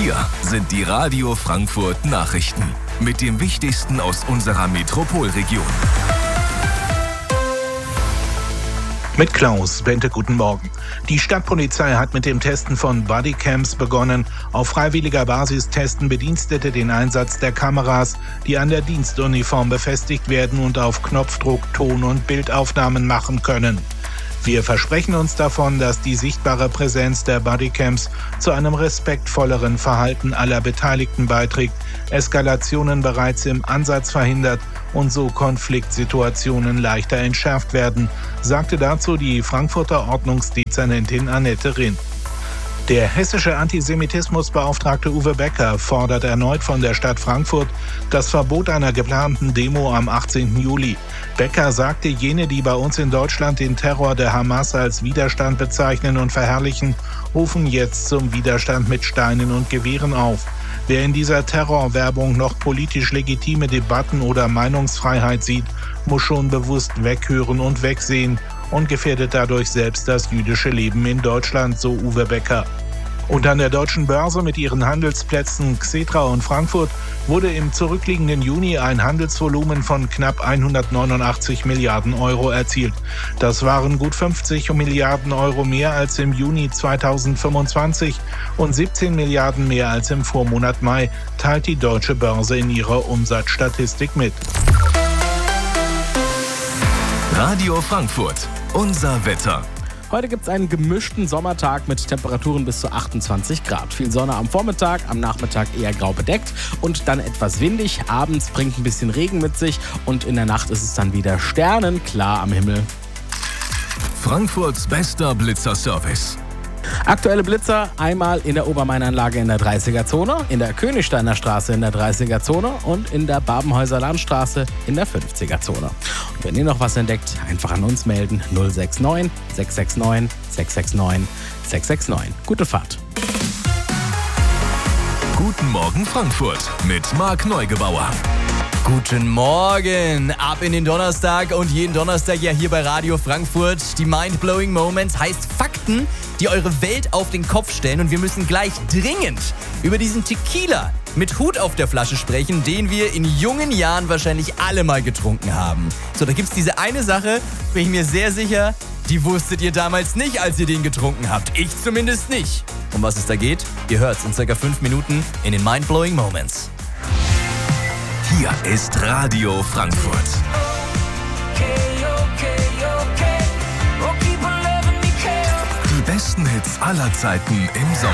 Hier sind die Radio Frankfurt Nachrichten mit dem Wichtigsten aus unserer Metropolregion. Mit Klaus Bente, guten Morgen. Die Stadtpolizei hat mit dem Testen von Bodycams begonnen. Auf freiwilliger Basis testen Bedienstete den Einsatz der Kameras, die an der Dienstuniform befestigt werden und auf Knopfdruck Ton- und Bildaufnahmen machen können. Wir versprechen uns davon, dass die sichtbare Präsenz der Bodycams zu einem respektvolleren Verhalten aller Beteiligten beiträgt, Eskalationen bereits im Ansatz verhindert und so Konfliktsituationen leichter entschärft werden, sagte dazu die Frankfurter Ordnungsdezernentin Annette Rinn. Der hessische Antisemitismusbeauftragte Uwe Becker fordert erneut von der Stadt Frankfurt das Verbot einer geplanten Demo am 18. Juli. Becker sagte, jene, die bei uns in Deutschland den Terror der Hamas als Widerstand bezeichnen und verherrlichen, rufen jetzt zum Widerstand mit Steinen und Gewehren auf. Wer in dieser Terrorwerbung noch politisch legitime Debatten oder Meinungsfreiheit sieht, muss schon bewusst weghören und wegsehen und gefährdet dadurch selbst das jüdische Leben in Deutschland, so Uwe Becker. Und an der Deutschen Börse mit ihren Handelsplätzen Xetra und Frankfurt wurde im zurückliegenden Juni ein Handelsvolumen von knapp 189 Milliarden Euro erzielt. Das waren gut 50 Milliarden Euro mehr als im Juni 2025 und 17 Milliarden mehr als im Vormonat Mai, teilt die Deutsche Börse in ihrer Umsatzstatistik mit. Radio Frankfurt, unser Wetter. Heute gibt es einen gemischten Sommertag mit Temperaturen bis zu 28 Grad. Viel Sonne am Vormittag, am Nachmittag eher grau bedeckt und dann etwas windig. Abends bringt ein bisschen Regen mit sich und in der Nacht ist es dann wieder sternenklar am Himmel. Frankfurts bester Blitzerservice. Aktuelle Blitzer einmal in der Obermainanlage in der 30er-Zone, in der Königsteiner Straße in der 30er-Zone und in der Babenhäuser Landstraße in der 50er-Zone. Und wenn ihr noch was entdeckt, einfach an uns melden 069 669 669 669. Gute Fahrt. Guten Morgen Frankfurt mit Marc Neugebauer. Guten Morgen, ab in den Donnerstag und jeden Donnerstag ja hier bei Radio Frankfurt. Die Mind-Blowing Moments heißt Fakten, die eure Welt auf den Kopf stellen und wir müssen gleich dringend über diesen Tequila mit Hut auf der Flasche sprechen, den wir in jungen Jahren wahrscheinlich alle mal getrunken haben. So, da gibt's diese eine Sache, bin ich mir sehr sicher, die wusstet ihr damals nicht, als ihr den getrunken habt. Ich zumindest nicht. Um was es da geht, ihr hört's in ca. 5 Minuten in den Mind-Blowing Moments. Hier ist Radio Frankfurt. Die besten Hits aller Zeiten im Sommer.